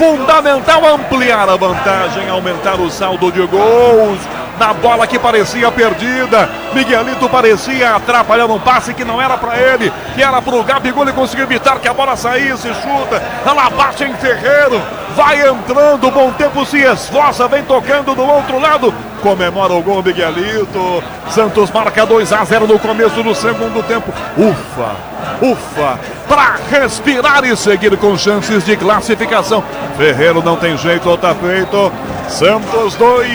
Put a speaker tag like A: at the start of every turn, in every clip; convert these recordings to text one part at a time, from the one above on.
A: fundamental ampliar a vantagem, aumentar o saldo de gols. Na bola que parecia perdida, Miguelito parecia atrapalhando um passe que não era para ele, que era para o Gabigol. Ele conseguiu evitar que a bola saísse, chuta, ela bate em Ferreiro, vai entrando, Bom Tempo se esforça, vem tocando do outro lado, comemora o gol Miguelito. Santos marca 2-0 no começo do segundo tempo. Ufa, para respirar e seguir com chances de classificação. Ferreiro não tem jeito, tá feito. Santos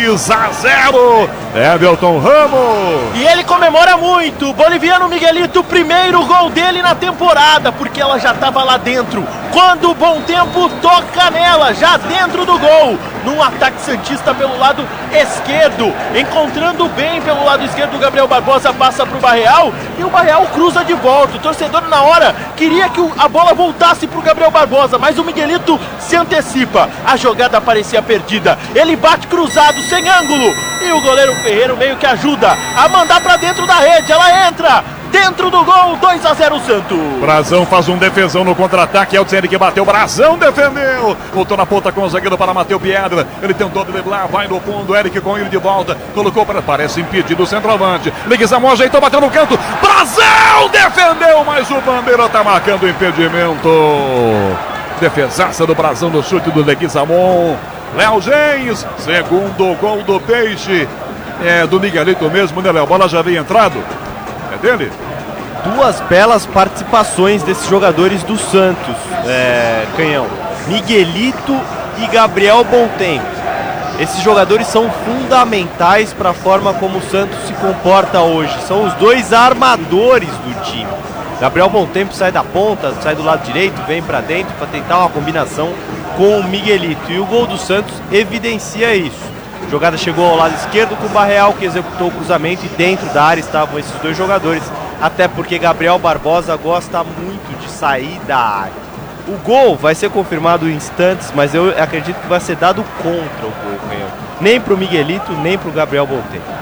A: 2-0. Everton Ramos.
B: E ele comemora muito. O boliviano Miguelito, primeiro gol dele na temporada, porque ela já estava lá dentro. Quando o Bom Tempo toca nela, já dentro do gol, num ataque santista pelo lado esquerdo, encontrando bem pelo lado esquerdo, o Gabriel Barbosa passa para o Barreal e o Barreal cruza de volta. O torcedor na hora queria que a bola voltasse para o Gabriel Barbosa, mas o Miguelito se antecipa. A jogada parecia perdida, ele bate cruzado, sem ângulo, e o goleiro Ferreiro meio que ajuda a mandar para dentro da rede. Ela entra dentro do gol, 2-0 Santos.
A: Brazão faz um defesão no contra-ataque, é o Tsene que bateu, Brazão defendeu, voltou na ponta com o zagueiro para Matheus Piedra, ele tentou driblar, vai no fundo, Eric com ele de volta, colocou para, parece impedido o centroavante, Leguizamon ajeitou, bateu no canto, Brazão defendeu, mas o Bandeira tá marcando o impedimento. Defesaça do Brazão no chute do Leguizamon. Léo Gens, segundo gol do Peixe, é do Miguelito mesmo, né, Léo? A bola já havia entrado. É dele?
C: Duas belas participações desses jogadores do Santos, Canhão. Miguelito e Gabriel Bom Tempo. Esses jogadores são fundamentais para a forma como o Santos se comporta hoje. São os dois armadores do time. Gabriel Bom Tempo sai da ponta, sai do lado direito, vem para dentro para tentar uma combinação com o Miguelito. E o gol do Santos evidencia isso. A jogada chegou ao lado esquerdo com o Barreal, que executou o cruzamento, e dentro da área estavam esses dois jogadores, até porque Gabriel Barbosa gosta muito de sair da área. O gol vai ser confirmado em instantes, mas eu acredito que vai ser dado contra o gol, Canhão. Nem para o Miguelito, nem para o Gabriel Bom Tempo.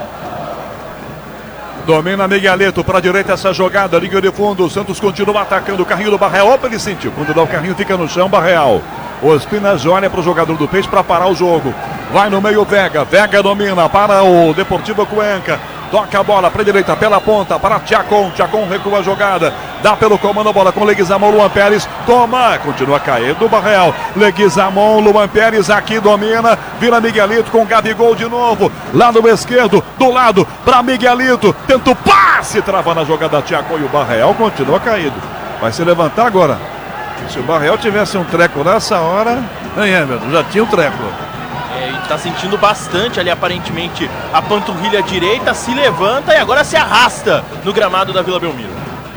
A: Domina Miguelito para a direita essa jogada, linha de fundo, o Santos continua atacando, o carrinho do Barreal, opa, ele sentiu, quando dá o carrinho fica no chão, Barreal. O Espinaz olha para o jogador do Peixe para parar o jogo, vai no meio Vega domina para o Deportivo Cuenca, toca a bola para a direita, pela ponta, para Tchacon recua a jogada, dá pelo comando a bola com Leguizamon, Luan Pérez, toma, continua caindo o Barreal, Leguizamon, Luan Pérez aqui domina, vira Miguelito com Gabigol de novo, lado esquerdo, do lado para Miguelito, tenta o passe, trava na jogada Tchacon e o Barreal continua caído, vai se levantar agora. Se o Barreal tivesse um treco nessa hora, já tinha um treco.
B: Ele está sentindo bastante ali, aparentemente, a panturrilha direita, se levanta e agora se arrasta no gramado da Vila Belmiro.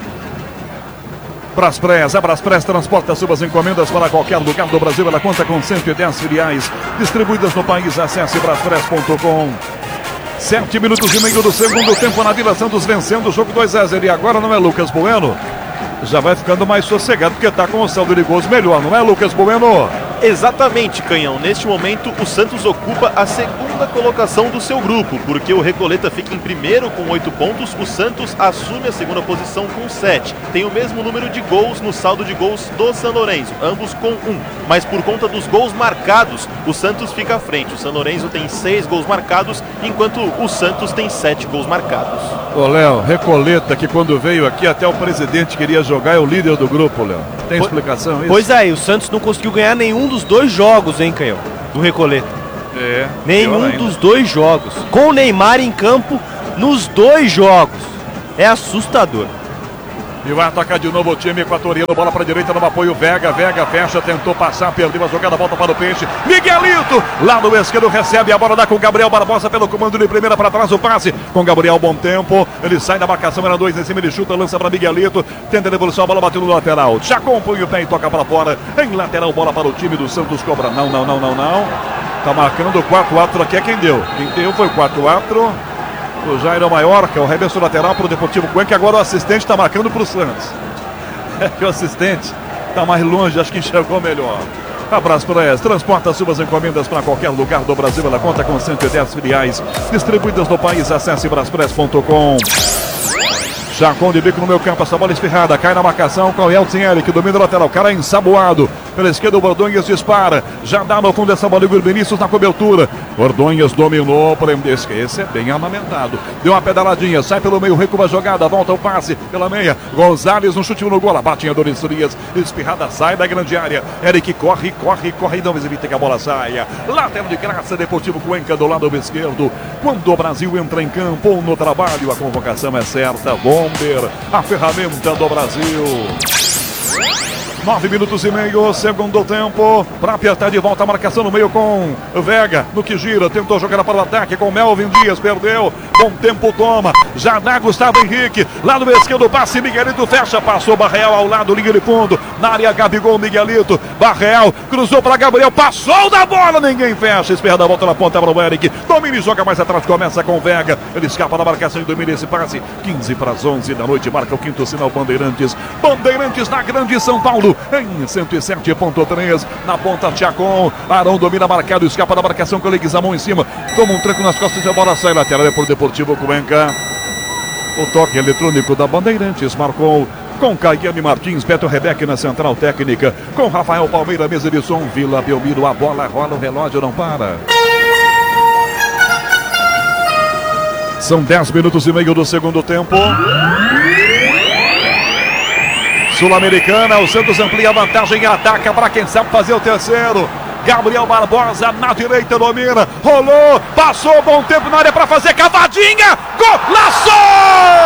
A: Braspress, a Braspress transporta suas encomendas para qualquer lugar do Brasil. Ela conta com 110 filiais distribuídas no país. Acesse braspress.com. 7 minutos e meio do segundo tempo na Vila Santos, vencendo o jogo 2-0. E agora não é Lucas Bueno? Já vai ficando mais sossegado porque está com o saldo de gols melhor, não é, Lucas Bueno?
D: Exatamente, Canhão. Neste momento, o Santos ocupa a segunda colocação do seu grupo, porque o Recoleta fica em primeiro com 8 pontos, o Santos assume a segunda posição com 7. Tem o mesmo número de gols no saldo de gols do San Lorenzo, ambos com 1. Mas por conta dos gols marcados, o Santos fica à frente. O San Lorenzo tem 6 gols marcados, enquanto o Santos tem 7 gols marcados.
A: Ô, Léo, Recoleta, que quando veio aqui até o presidente queria jogar, é o líder do grupo, Léo. Tem explicação isso?
C: Pois é, e o Santos não conseguiu ganhar nenhum dos dois jogos, hein, Canhão? Do Recoleta. Nenhum dos dois jogos. Com o Neymar em campo nos dois jogos. É assustador.
A: E vai atacar de novo o time equatoriano. Bola para a direita no apoio. Vega fecha, tentou passar, perdeu a jogada, volta para o Peixe. Miguelito, lá no esquerdo, recebe a bola, dá com o Gabriel Barbosa pelo comando de primeira para trás. O passe com Gabriel Bom Tempo. Ele sai da marcação, era 2 em cima, ele chuta, lança para Miguelito. Tenta a devolução, a bola bateu no lateral. Já compõe o pé e toca para fora. Em lateral, bola para o time do Santos. Cobra. Não. Tá marcando o 4-4 aqui. É quem deu? Quem deu foi o 4-4. O Jairo Maiorca, o reverso lateral para o Deportivo Cuenca. Agora o assistente está marcando para o Santos. É que o assistente está mais longe, acho que enxergou melhor. A Braspress transporta suas encomendas para qualquer lugar do Brasil. Ela conta com 110 filiais distribuídas no país. Acesse braspress.com. Chacon de bico no meio campo, essa bola esfirrada, cai na marcação com o Elton L, que domina o lateral, cara ensaboado. pela esquerda o Ordonhas dispara, já dá no fundo essa bola, o Vinícius na cobertura, Ordonhas dominou, esse é bem amamentado, deu uma pedaladinha, sai pelo meio, recua a jogada, volta o passe pela meia, Gonzalez no chute no gol, a batinha do Frias, espirrada, sai da grande área, Eric corre, não evita que a bola saia, lateral de graça, Deportivo Cuenca do lado esquerdo, quando o Brasil entra em campo no trabalho, a convocação é certa, Bomber, a ferramenta do Brasil. 9 minutos e meio, segundo tempo, para apertar de volta a marcação no meio com Vega, no que gira, tentou jogar para o ataque com Melvin Dias, perdeu, bom tempo toma, já dá Gustavo Henrique, lado esquerdo, passe, Miguelito fecha, passou Barreal ao lado, linha de fundo, na área Gabigol, Miguelito, Barreal, cruzou para Gabriel, passou da bola, ninguém fecha, espera da volta na ponta para o Eric, domina e joga mais atrás, começa com Vega, ele escapa da marcação e domina esse passe, 15 para as 11 da noite, marca o quinto sinal Bandeirantes na grande São Paulo, em 107.3, na ponta Tchacon, Arão domina marcado, escapa da marcação com o Leguizamon em cima, toma um tranco nas costas e a bola sai lateral, é por Deportivo Cuenca. O toque eletrônico da Bandeirantes marcou com Caiane Martins, Beto Rebeque na central técnica, com Rafael Palmeira, mesa de som, Vila Belmiro, a bola rola, o relógio não para. São 10 minutos e meio do segundo tempo. Sul-Americana, o Santos amplia a vantagem e ataca para quem sabe fazer o terceiro. Gabriel Barbosa na direita domina, rolou, passou bom tempo na área para fazer cavadinha, golaço!